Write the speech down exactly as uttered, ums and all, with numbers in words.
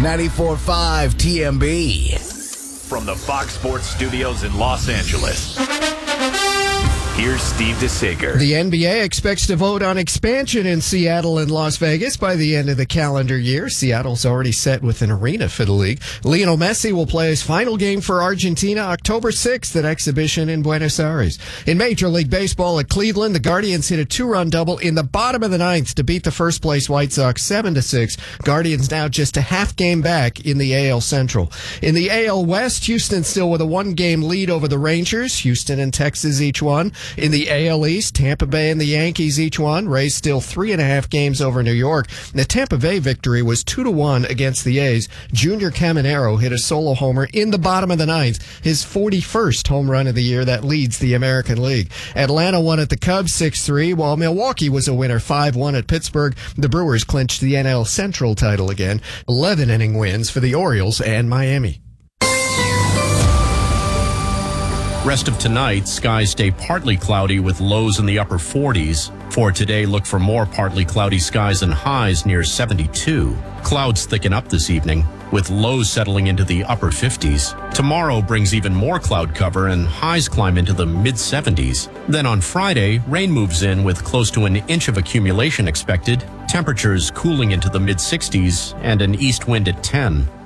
ninety-four point five T M B. From the Fox Sports Studios in Los Angeles, here's Steve DeSager. The N B A expects to vote on expansion in Seattle and Las Vegas by the end of the calendar year. Seattle's already set with an arena for the league. Lionel Messi will play his final game for Argentina October sixth at Exhibition in Buenos Aires. In Major League Baseball at Cleveland, the Guardians hit a two-run double in the bottom of the ninth to beat the first-place White Sox seven to six. Guardians now just a half game back in the A L Central. In the A L West, Houston still with a one-game lead over the Rangers. Houston and Texas each won. In the A L East, Tampa Bay and the Yankees each won. Rays still three and a half games over New York. The Tampa Bay victory was two to one against the A's. Junior Caminero hit a solo homer in the bottom of the ninth, his forty-first home run of the year that leads the American League. Atlanta won at the Cubs six three, while Milwaukee was a winner five one at Pittsburgh. The Brewers clinched the N L Central title again. eleven inning wins for the Orioles and Miami. Rest of tonight, skies stay partly cloudy with lows in the upper forties. For today, look for more partly cloudy skies and highs near seventy-two. Clouds thicken up this evening, with lows settling into the upper fifties. Tomorrow brings even more cloud cover and highs climb into the mid-seventies. Then on Friday, rain moves in with close to an inch of accumulation expected. Temperatures cooling into the mid-sixties and an east wind at ten.